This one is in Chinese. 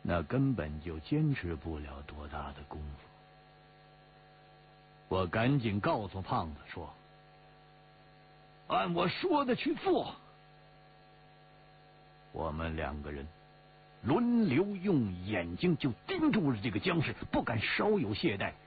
那根本就坚持不了多大的功夫。我赶紧告诉胖子说：“按我说的去做。”我们2个人轮流用眼睛就盯住了这个僵尸，不敢稍有懈怠，